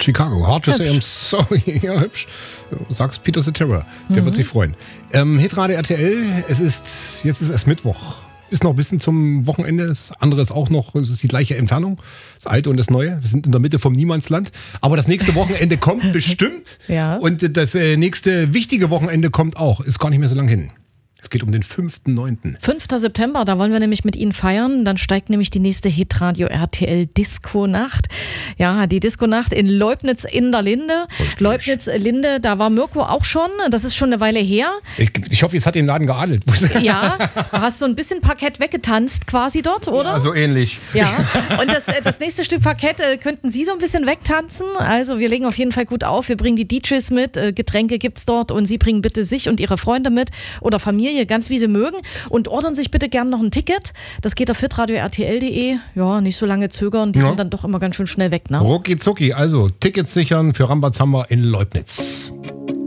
Chicago, Hard to say I'm sorry. Ja, hübsch. Sag's Peter Cetera, der wird sich freuen. Hitradio RTL, jetzt ist erst Mittwoch. Ist noch ein bisschen zum Wochenende. Das andere ist auch noch, es ist die gleiche Entfernung. Das Alte und das Neue. Wir sind in der Mitte vom Niemandsland. Aber das nächste Wochenende kommt bestimmt. Ja. Und das nächste wichtige Wochenende kommt auch. Ist gar nicht mehr so lang hin. Es geht um den 5.9. 5. September, da wollen wir nämlich mit Ihnen feiern. Dann steigt nämlich die nächste Hitradio RTL Disco-Nacht. Ja, die Disco-Nacht in Leubnitz in der Linde. Leubnitz-Linde, da war Mirko auch schon. Das ist schon eine Weile her. Ich hoffe, jetzt hat den Laden geadelt. Ja, du hast so ein bisschen Parkett weggetanzt quasi dort, oder? Ja, so ähnlich. Ja, und das nächste Stück Parkett könnten Sie so ein bisschen wegtanzen. Also wir legen auf jeden Fall gut auf. Wir bringen die DJs mit, Getränke gibt's dort und Sie bringen bitte sich und Ihre Freunde mit oder Familie, ganz wie Sie mögen, und ordern sich bitte gern noch ein Ticket. Das geht auf hitradio-rtl.de. Ja, nicht so lange zögern, die sind dann doch immer ganz schön schnell weg, ne? Rucki zucki, also Tickets sichern für Rambazamba in Leubnitz.